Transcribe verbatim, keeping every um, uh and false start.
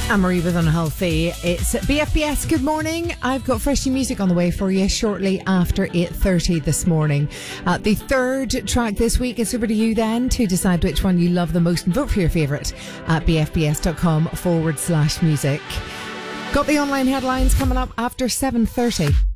Anne-Marie with Unhealthy. It's B F B S. Good morning. I've got fresh new music on the way for you shortly after eight thirty this morning. Uh, the third track this week is over to you then to decide which one you love the most and vote for your favourite at bfbs.com forward slash music. Got the online headlines coming up after seven thirty.